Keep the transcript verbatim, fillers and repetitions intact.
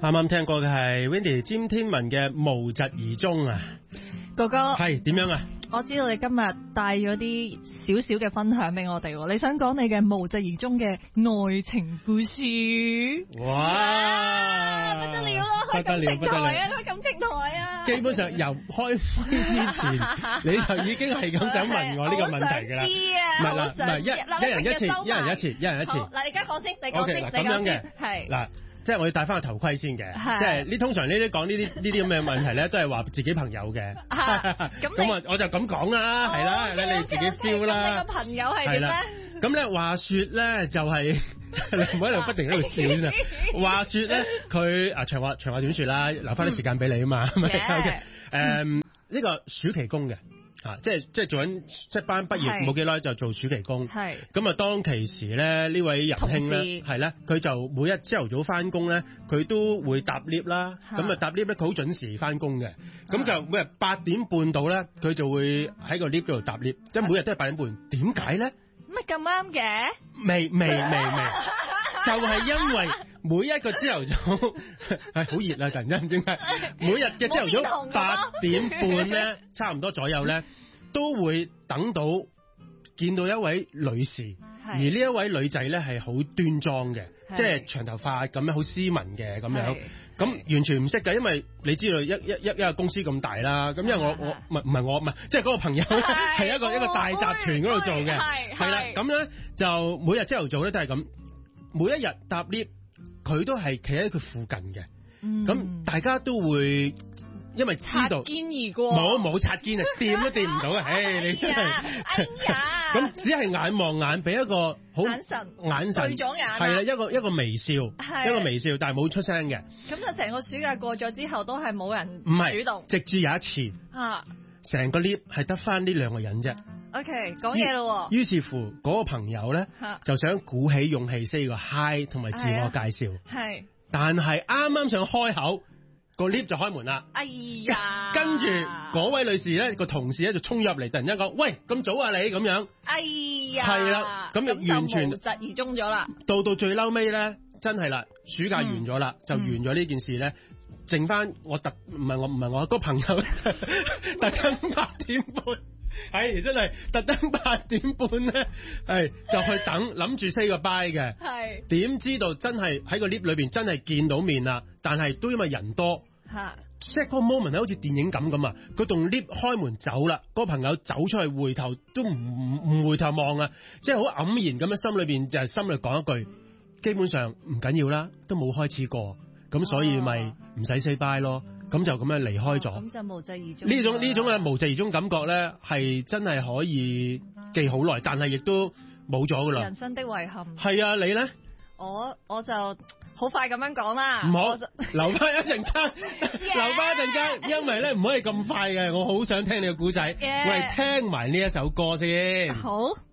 啱啱聽過嘅係 Wendy 詹天文嘅無疾而終啊， 哥哥係點樣啊？ 我知道你今日帶咗啲少少嘅分享俾我哋，你想講你嘅無疾而終嘅愛情故事？ 哇！ 不得了咯，開感情台啊，開感情台啊！ 基本上由開會之前，你就已經係咁想問我呢個問題㗎啦。 知啊， 唔係啦，唔係一一人一次，一人一次，一人一次。 嗱，你而家講先，你講先，你咁樣嘅係嗱。即係我要戴翻個頭盔先嘅，即係呢通常呢啲講呢啲呢啲咁嘅問題咧，都係話自己朋友嘅。咁啊，我就咁講啦，係啦，你你自己 feel 啦。 咁你個朋友係點咧？ 咁咧話説咧就係你唔好喺度不停喺度笑先啊！話説咧佢啊長話長話短説啦，留翻啲時間俾你啊嘛，係咪？OK，誒呢個暑期工嘅。啊！即係即係做緊即係班畢業冇幾耐就做暑期工，係咁啊！當其時咧呢位仁兄咧係咧，佢就每日朝頭早翻工咧，佢都會搭 lift 啦。咁啊搭 lift 咧，佢好準時翻工嘅。咁就每日八點半到咧，佢就會喺個 lift 嗰度搭 lift，即係每日都係八點半。點解咧？ 乜咁啱嘅？ 未未未未，就係因為每一個朝頭早係好熱啊！突然間點解？每日嘅朝頭早八點半咧，差唔多左右咧，都會等到見到一位女士，而呢一位女仔咧係好端莊嘅，即係長頭髮咁樣，好斯文嘅咁樣。咁完全唔識㗎，因為你知道一一一一個公司咁大啦。咁因為我我唔唔係我唔係，即係嗰個朋友係一個一個大集團嗰度做嘅，係啦。咁咧就每日朝頭早咧都係咁，每一日搭 lift 佢都係企喺佢附近嘅。咁、嗯、大家都會因為知道肩而過， 冇冇擦肩啊，掂都掂唔到啊！唉，你真係， 哎呀， 咁只係眼望眼，俾一個好眼神， 眼神對咗眼， 係啦，一個一個微笑，一個微笑，但係冇出聲嘅。 咁就成個暑假過咗之後，都係冇人唔係主動， 直至有一次， 啊， 成個 lift 係得翻呢兩個人啫。 OK， 講嘢咯。 於是乎，嗰個朋友咧就想鼓起勇氣 say 個 hi 同埋自我介紹， 係， 但係啱啱想開口。個 lift 就開門啦， 哎呀！ 跟住嗰位女士咧，個同事咧就衝入嚟，突然間講：喂，咁早啊你咁樣， 哎呀！ 係啦，咁就完全無疾而終咗啦。 到到最嬲尾咧，真係啦，暑假完咗啦，嗯、就完咗呢件事咧，剩翻我特唔係我唔係我個朋友特登八點半，係真係特登八點半咧，係就去等，諗住 say 個 bye 嘅，係點知道真係喺個 lift 裏邊真係見到面啦，但係都因為人多。吓，即係嗰個 moment 咧，好似電影咁咁啊！佢同 lift 開門走啦，嗰個朋友走出去回頭都唔唔回頭望啊！即係好黯然咁樣，心裏邊就係心裏講一句，基本上唔緊要啦，都冇開始過，咁所以咪唔使 say bye 咯，咁就咁樣離開咗。咁、哦、就無疾而終。呢種呢種嘅無疾而終感覺咧，係真係可以記好耐，但係亦都冇咗噶啦。 人生的遺憾。係啊，你咧？ 我我就好快咁樣講啦， 唔好留翻一陣間，留翻一陣間，因為咧唔可以咁快嘅，我好想聽你嘅故仔， yeah. 我係聽埋呢一首歌先。好。